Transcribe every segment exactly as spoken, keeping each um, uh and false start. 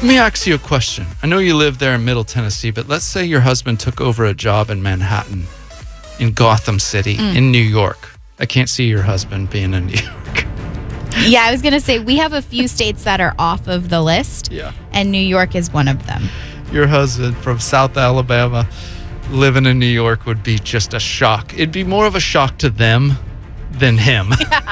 me ask you a question. I know you live there in Middle Tennessee, but let's say your husband took over a job in Manhattan, in Gotham City, mm. in New York. I can't see your husband being in New York. Yeah, I was going to say, we have a few states that are off of the list, yeah. and New York is one of them. Your husband from South Alabama living in New York would be just a shock. It'd be more of a shock to them than him.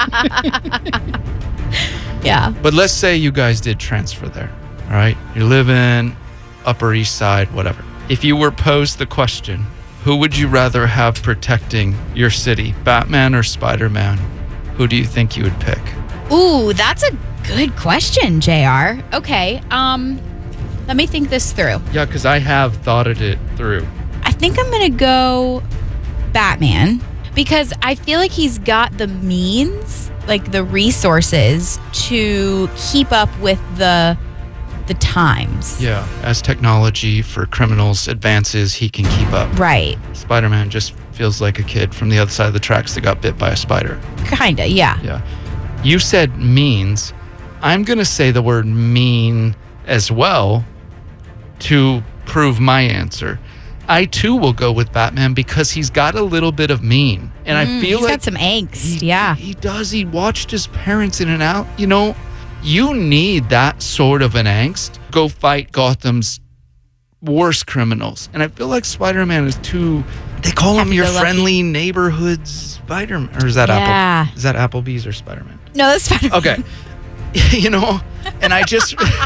Yeah. But let's say you guys did transfer there, all right? You live in Upper East Side, whatever. If you were posed the question, who would you rather have protecting your city, Batman or Spider-Man? Who do you think you would pick? Ooh, that's a good question, J R. Okay, um, let me think this through. Yeah, because I have thoughted it through. I think I'm going to go Batman because I feel like he's got the means, like the resources to keep up with the the times. Yeah, as technology for criminals advances, he can keep up. Right. Spider-Man just feels like a kid from the other side of the tracks that got bit by a spider. Kinda, yeah. Yeah. You said means. I'm going to say the word mean as well to prove my answer. I too will go with Batman because he's got a little bit of mean. And mm, I feel he's like got some angst, he, yeah. He does. He watched his parents in and out. You know, you need that sort of an angst. Go fight Gotham's worst criminals. And I feel like Spider-Man is too, they call him your friendly neighborhood Spider-Man. Or is that yeah. Apple? Is that Applebee's or Spider-Man? No, that's Spider-Man. Okay. You know, and I just...